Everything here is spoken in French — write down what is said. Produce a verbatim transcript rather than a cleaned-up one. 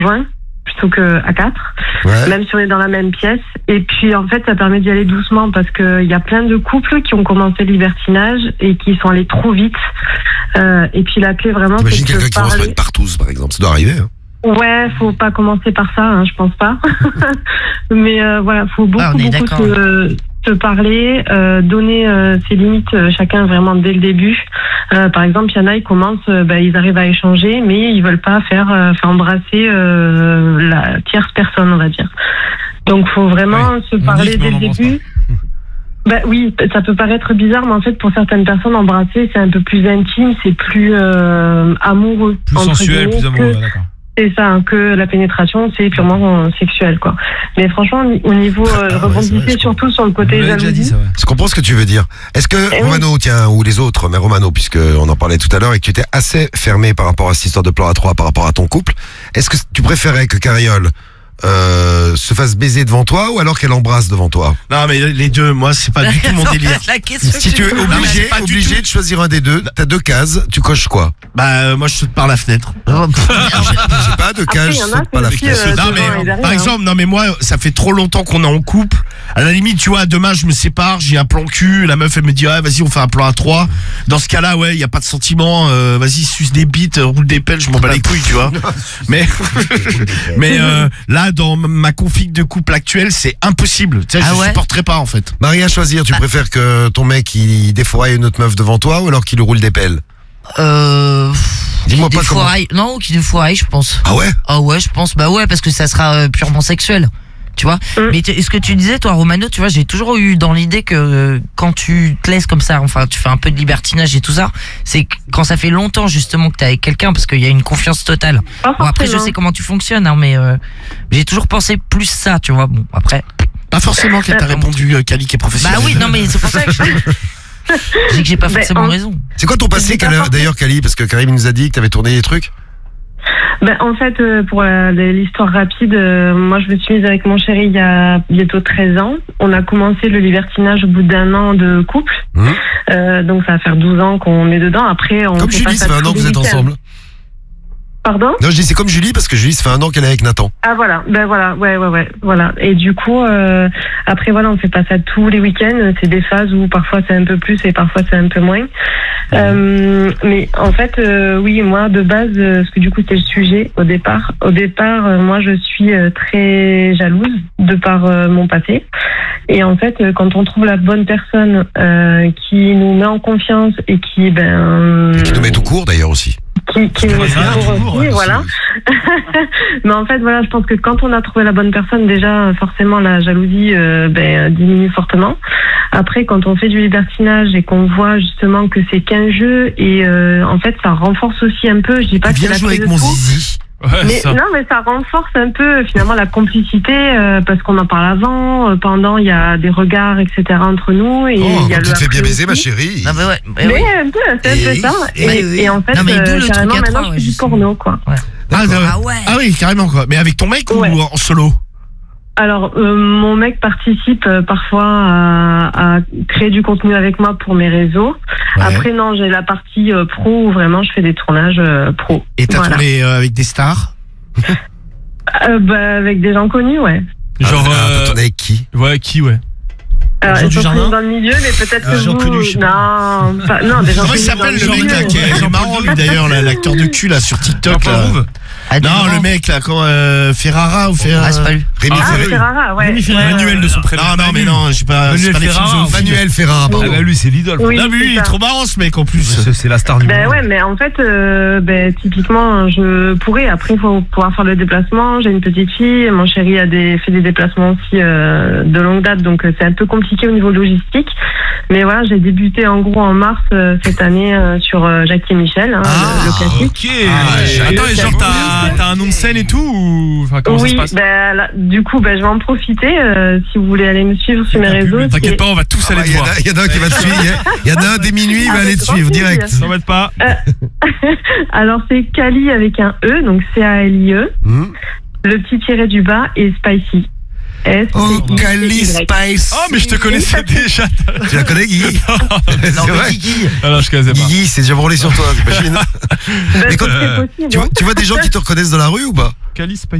conjoint plutôt qu'à quatre, Ouais. même si on est dans la même pièce. Et puis en fait, ça permet d'y aller doucement parce qu'il y a plein de couples qui ont commencé le libertinage et qui sont allés trop vite. Euh, et puis la clé vraiment, T'imagines c'est quelqu'un de qui commence par parler. une partouze, par exemple. Ça doit arriver. Hein. Ouais, faut pas commencer par ça, hein, je pense pas. Mais euh, voilà, faut beaucoup, Ah, on est beaucoup d'accord. se, se parler, euh, donner euh, ses limites euh, chacun vraiment dès le début. Euh, par exemple, il y en a, ils commencent, euh, bah, ils arrivent à échanger, mais ils veulent pas faire, euh, faire embrasser euh, la tierce personne, on va dire. Donc, faut vraiment Oui. se On dit parler que dès l'on le n'embrasse début. Bah oui, ça peut paraître bizarre, mais en fait, pour certaines personnes, embrasser, c'est un peu plus intime, c'est plus euh, amoureux. Plus entre sensuel, guillemets, plus amoureux, que- d'accord. C'est ça, hein, que la pénétration, c'est purement euh, sexuel, quoi. Mais franchement, au niveau, euh, Ah ouais, c'est rebondissez vrai, je surtout sur le Vous côté l'avez déjà dit, jalousie. ça, ouais. Je comprends ce que tu veux dire. Est-ce que Eh oui. Romano, tiens, ou les autres, mais Romano, puisqu'on en parlait tout à l'heure et que tu étais assez fermé par rapport à cette histoire de plan à trois, par rapport à ton couple, est-ce que tu préférais que Cariole euh, se fasse baiser devant toi ou alors qu'elle embrasse devant toi? Non, mais les deux, moi, c'est pas du tout mon délire. La question Si que tu es me poses. Non, mais obligé, c'est pas du obligé tout. de choisir un des deux, t'as deux cases, tu coches quoi? Bah, euh, moi, je saute par la fenêtre. Oh, pff, J'ai pas de Après, case, il y je en a saute pas la qui, fenêtre. euh, non, devant mais, et derrière, par hein. exemple, non, mais moi, ça fait trop longtemps qu'on est en couple. À la limite, tu vois, demain, je me sépare, j'ai un plan cul, la meuf, elle me dit, ah, vas-y, on fait un plan à trois. Dans ce cas-là, ouais, il y a pas de sentiment, euh, vas-y, suce des bites, euh, roule des pelles, je m'en bats les couilles, tu vois. Mais, mais, euh, là, dans ma config de couple actuelle, c'est impossible. Tu sais, Ah je ouais supporterais pas, en fait. Marie, à choisir, tu préfères que ton mec il défouraille une autre meuf devant toi ou alors qu'il lui roule des pelles? Euh, Dis-moi qui pas comment. défouraille. Non, qui défouraille, je pense. Ah ouais? Ah ouais, je pense. Bah ouais, parce que ça sera euh, purement sexuel. Tu vois. Mm. Mais tu- ce que tu disais, toi, Romano, tu vois, j'ai toujours eu dans l'idée que euh, quand tu te laisses comme ça, enfin, tu fais un peu de libertinage et tout ça, c'est que quand ça fait longtemps justement que t'es avec quelqu'un, parce qu'il y a une confiance totale. Pas Bon, après, je forcément. sais comment tu fonctionnes, hein, mais euh, j'ai toujours pensé plus ça, tu vois. Bon, après. Pas forcément qu'elle t'a répondu, euh, Cali qui est professionnel. Bah oui, non, mais c'est pour ça que je je dis que j'ai pas Ben, forcément en- raison. C'est quoi ton passé, J'ai pas Cali- forcément- d'ailleurs, Cali? Parce que Karim nous a dit que t'avais tourné des trucs. Ben, en fait, euh, pour la- l'histoire rapide, euh, moi je me suis mise avec mon chéri il y a bientôt treize ans. On a commencé le libertinage au bout d'un an de couple. Mmh. Euh, donc ça va faire douze ans qu'on est dedans. Après, on Comme fait Julie, pas ça fait ça un tous an que les vous êtes week-ends. ensemble. Pardon? Non, je dis c'est comme Julie parce que Julie, ça fait un an qu'elle est avec Nathan. Ah voilà, ben voilà, ouais, ouais, ouais, voilà. Et du coup, euh, après voilà, on fait pas ça tous les week-ends. C'est des phases où parfois c'est un peu plus et parfois c'est un peu moins. Euh, mais en fait, euh, oui, moi de base, euh, parce que du coup c'était le sujet au départ. Au départ, euh, moi je suis euh, très jalouse de par euh, mon passé. Et en fait, euh, quand on trouve la bonne personne euh, qui nous met en confiance et qui, ben, Et qui nous met tout court d'ailleurs aussi. qui, qui nous met Ouais, tout court toujours, aussi, ouais, voilà. Mais en fait, voilà, je pense que quand on a trouvé la bonne personne, déjà, forcément, la jalousie euh, ben, diminue fortement. Après, quand on fait du libertinage et qu'on voit justement que c'est qu'un jeu, et euh, en fait, ça renforce aussi un peu, je dis pas Tu que c'est viens la jouer clé avec de mon tout, zizi. Ouais, mais ça. non, mais ça renforce un peu finalement la complicité euh, parce qu'on en parle avant, euh, pendant, il y a des regards, et cetera entre nous. Et Oh, il y a comme le tu te fais bien après baiser, ma aussi. chérie. Non, mais ouais. mais Mais oui. un peu, c'est un Et- peu ça. Et, oui, oui. et en fait, Non, mais d'où euh, le carrément, truc à maintenant, trois, je fais ouais, du porno, quoi. Ah, Ah ouais. ah oui, carrément, quoi. Mais avec ton mec ou Ouais. en solo? Alors, euh, mon mec participe euh, parfois à, à créer du contenu avec moi pour mes réseaux. Ouais. Après, non, j'ai la partie euh, pro où vraiment je fais des tournages euh, pro. Et t'as Voilà. tourné euh, avec des stars? Euh, bah, avec des gens connus, ouais. Genre, Ah, euh, t'as tourné avec qui? ouais, qui, ouais. Alors, Jean ils sont Dujardin connus dans le milieu, mais peut-être Ah, que Jean vous... connu, je sais pas. non, pas- non, des gens Comment il connus dans s'appelle le milieu. mec là qui est Jean-Paul marrant lui Rouve. d'ailleurs, là, l'acteur de cul là sur TikTok Jean-Paul là. Rouve. Ah, Non, Delorme. le mec là, comment euh, Ferrara ou Ferrara? Ah, c'est pas lui. Rémi Ah, Ah, Ferrari. Ferrara, ouais. Rémi Ferrari. Ouais, Manuel ouais. de son prénom. Non, non, mais non, j'ai pas. Manuel c'est pas des Ferrara, films en fait. zoophonies. Manuel Ferrara, Ah pardon. bah lui, c'est l'idole. Oui, Non, mais lui, c'est il est ça. trop marrant ce mec en plus. C'est c'est la star du Ben moment. ouais, mais en fait, euh, ben, typiquement, je pourrais. Après, il faut pouvoir faire le déplacement. J'ai une petite fille. Mon chéri a des, fait des déplacements aussi euh, de longue date, donc euh, c'est un peu compliqué au niveau logistique. Mais voilà, j'ai débuté en gros en mars euh, cette année euh, sur euh, Jackie et Michel, hein, Ah, le, le classique. Ok. Ah, Attends, et je- genre, t'as t'as un nom de scène et tout ou... Enfin, comment ça Oui, se passe? ben, là, du coup, ben, je vais en profiter. euh, si vous voulez aller me suivre sur mes Ta pub, réseaux. T'inquiète c'est- pas, on va tous Ah, aller te Il y en voir. a- il y en a un qui va te suivre. il y a- Il y en a un dès minuit, il va Avec aller te grand suivre plaisir. direct. T'embête pas. Alors, c'est Cali avec un E, donc C A L I E, Hmm. le petit tiré du bas et Spicy. S. Oh, Cali Spice. Oh, mais je te connaissais déjà. Tu la connais, Guigui? Non, C'est mais vrai. Guigui. Ah non, je connaissais pas. Guigui, c'est déjà branlé sur toi, t'imagines? Ben, Mais quand- c'est possible, Tu vois, hein. tu vois des gens qui te reconnaissent dans la rue ou pas? Calice